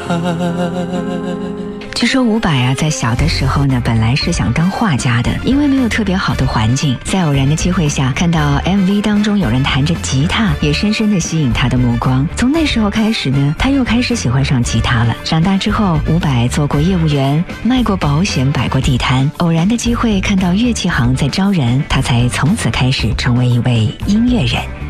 据说伍佰啊，在小的时候呢，本来是想当画家的，因为没有特别好的环境，在偶然的机会下，看到 MV 当中有人弹着吉他，也深深地吸引他的目光。从那时候开始呢，他又开始喜欢上吉他了。长大之后，伍佰做过业务员，卖过保险，摆过地摊。偶然的机会看到乐器行在招人，他才从此开始成为一位音乐人。